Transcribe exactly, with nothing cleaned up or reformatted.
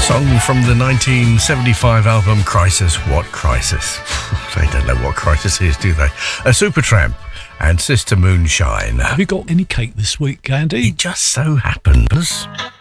Song from the nineteen seventy-five album Crisis. What Crisis? They don't know what crisis is, do they? A Supertramp and Sister Moonshine. Have you got any cake this week, Andy? It just so happens